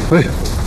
哎，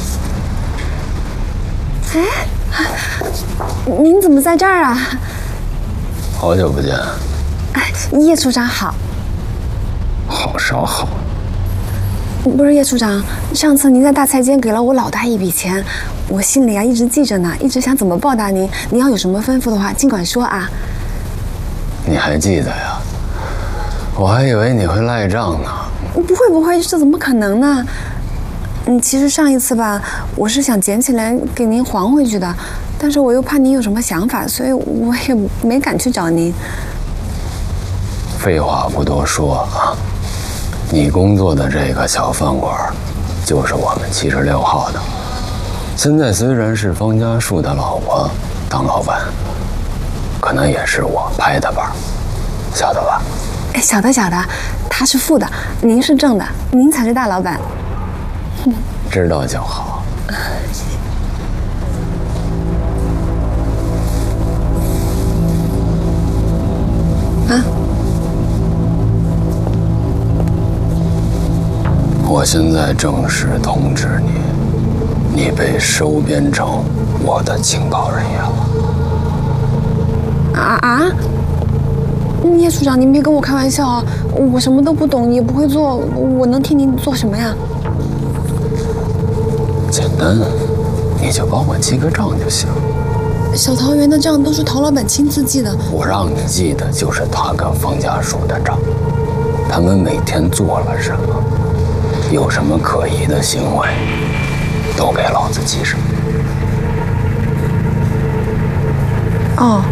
您怎么在这儿啊？ 好久不见。 叶处长好。 好啥好？ 不是叶处长，上次您在大菜间给了我老大一笔钱，我心里一直记着呢，一直想怎么报答您。您要有什么吩咐的话，尽管说啊。 你还记得呀？我还以为你会赖账呢。 不会，这怎么可能呢？其实上一次吧，我是想捡起来给您还回去的，但是我又怕您有什么想法，所以我也没敢去找您。 废话不多说啊，你工作的这个小饭馆，就是我们76号的。现在虽然是方家树的老婆当老板，可能也是我拍的板，晓得吧？ 晓得，他是副的，您是正的，您才是大老板。 知道就好。 啊？ 我现在正式通知你，你被收编成我的情报人员了。 叶处长，您别跟我开玩笑啊！我什么都不懂，也不会做，我能替您做什么呀？ 简单，你就帮我记个账就行。 小桃园的账都是陶老板亲自记的。 我让你记的就是他跟方家树的账，他们每天做了什么，有什么可疑的行为，都给老子记上。 哦。